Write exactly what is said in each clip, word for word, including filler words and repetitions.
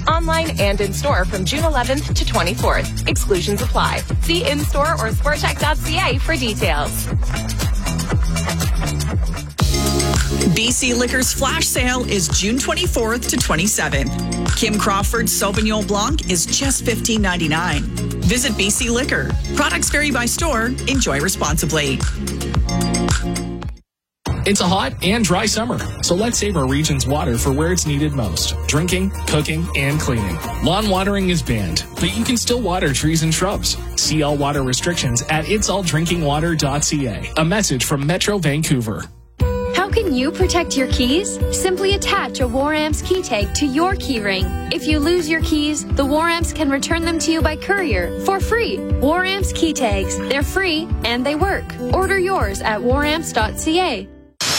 Online and in-store from June eleventh to twenty-fourth. Exclusions apply. See in-store or sportcheck dot c a for details. B C Liquor's flash sale is June twenty-fourth to twenty-seventh. Kim Crawford's Sauvignon Blanc is just fifteen ninety-nine. Visit B C Liquor. Products vary by store. Enjoy responsibly. It's a hot and dry summer, so let's save our region's water for where it's needed most. Drinking, cooking, and cleaning. Lawn watering is banned, but you can still water trees and shrubs. See all water restrictions at its all drinking water dot c a. A message from Metro Vancouver. How can you protect your keys? Simply attach a Waramps key tag to your key ring. If you lose your keys, the Waramps can return them to you by courier for free. Waramps key tags. They're free and they work. Order yours at waramps dot c a.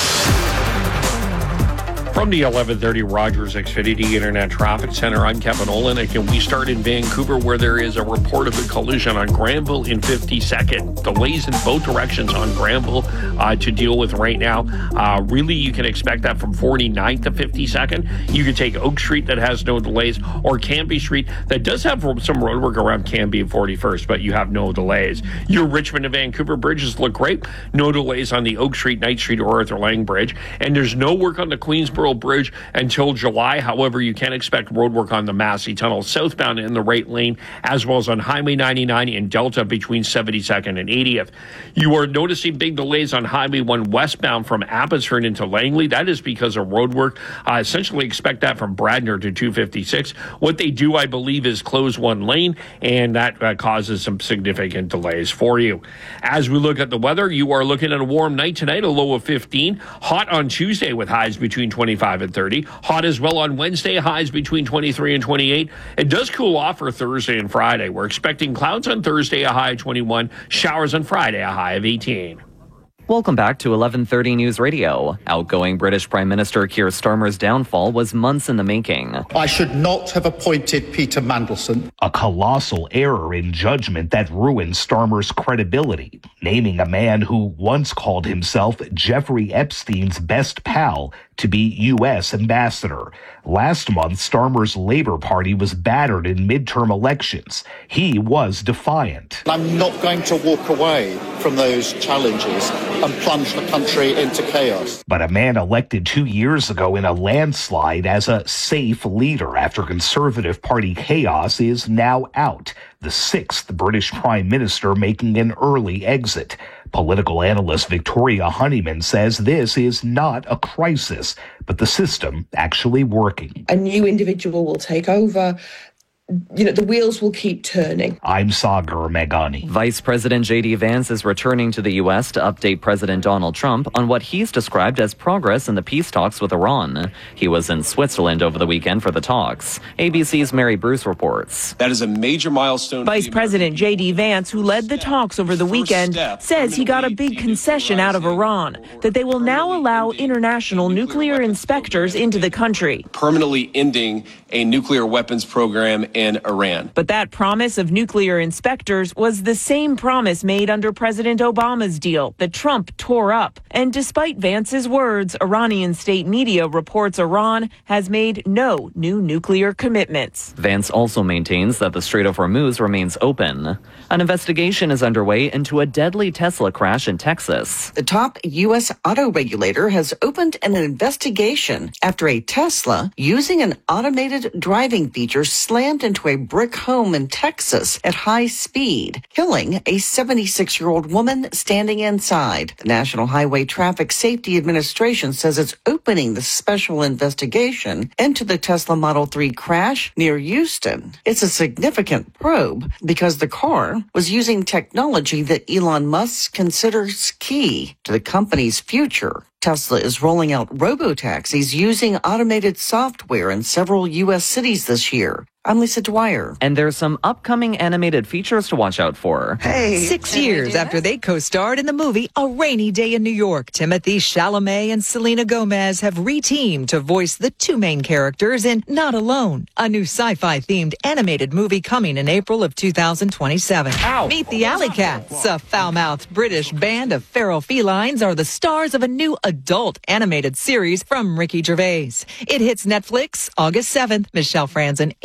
From the eleven thirty Rogers Xfinity Internet Traffic Center, I'm Kevin Olenek, and we start in Vancouver, where there is a report of a collision on Granville in fifty-second. Delays in both directions on Granville uh, to deal with right now. Uh, really, you can expect that from forty-ninth to fifty-second. You can take Oak Street, that has no delays, or Cambie Street, that does have some roadwork around Cambie and forty-first, but you have no delays. Your Richmond to Vancouver bridges look great. No delays on the Oak Street, Knight Street, or Arthur Lang Bridge. And there's no work on the Queensboro Bridge until July. However, you can expect roadwork on the Massey Tunnel southbound in the right lane, as well as on Highway ninety-nine in Delta between seventy-second and eightieth. You are noticing big delays on Highway one westbound from Abbotsford into Langley. That is because of roadwork. Uh, essentially expect that from Bradner to two fifty-six. What they do, I believe, is close one lane, and that uh, causes some significant delays for you. As we look at the weather, you are looking at a warm night tonight, a low of fifteen. Hot on Tuesday with highs between twenty-five and thirty. Hot as well on Wednesday, highs between twenty-three and twenty-eight. It does cool off for Thursday and Friday. We're expecting clouds on Thursday, a high of twenty-one. Showers on Friday, a high of eighteen. Welcome back to eleven thirty News Radio. Outgoing British Prime Minister Keir Starmer's downfall was months in the making. I should not have appointed Peter Mandelson. A colossal error in judgment that ruined Starmer's credibility, naming a man who once called himself Jeffrey Epstein's best pal to be U S ambassador. Last month, Starmer's Labour Party was battered in midterm elections. He was defiant. I'm not going to walk away from those challenges and plunge the country into chaos. But a man elected two years ago in a landslide as a safe leader after Conservative Party chaos is now out. The sixth British Prime Minister making an early exit. Political analyst Victoria Honeyman says this is not a crisis, but the system actually working. A new individual will take over. You know, the wheels will keep turning. I'm Sagar Meghani. Vice President J D Vance is returning to the U S to update President Donald Trump on what he's described as progress in the peace talks with Iran. He was in Switzerland over the weekend for the talks. A B C's Mary Bruce reports. That is a major milestone. Vice President J D Vance, who led the talks over the weekend, says he got a big concession out of Iran, that they will now allow international nuclear inspectors into the country. Permanently ending a nuclear weapons program in Iran. But that promise of nuclear inspectors was the same promise made under President Obama's deal that Trump tore up. And despite Vance's words, Iranian state media reports Iran has made no new nuclear commitments. Vance also maintains that the Strait of Hormuz remains open. An investigation is underway into a deadly Tesla crash in Texas. The top U S auto regulator has opened an investigation after a Tesla using an automated driving feature slammed into a brick home in Texas at high speed, killing a seventy-six-year-old woman standing inside. The National Highway Traffic Safety Administration says it's opening the special investigation into the Tesla Model three crash near Houston. It's a significant probe because the car was using technology that Elon Musk considers key to the company's future. Tesla is rolling out robo-taxis using automated software in several U S cities this year. I'm Lisa Dwyer. And there's some upcoming animated features to watch out for. Hey. Six years after they co-starred in the movie A Rainy Day in New York, Timothée Chalamet and Selena Gomez have re-teamed to voice the two main characters in Not Alone, a new sci-fi themed animated movie coming in April of two thousand twenty-seven. Ow. Meet the Alley Cats, a foul-mouthed British band of feral felines are the stars of a new adult animated series from Ricky Gervais. It hits Netflix August seventh. Michelle Franzen.